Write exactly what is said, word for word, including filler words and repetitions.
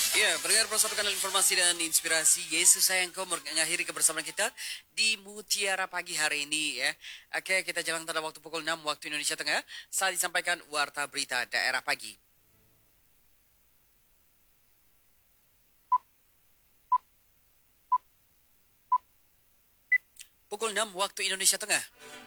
Ya, pendengar Prosper Kanal Informasi dan Inspirasi, Yesus sayang kau mengakhiri kebersamaan kita di Mutiara Pagi hari ini ya. Oke, kita jalan pada waktu pukul enam waktu Indonesia Tengah saat disampaikan Warta Berita Daerah Pagi. Pukul enam waktu Indonesia Tengah.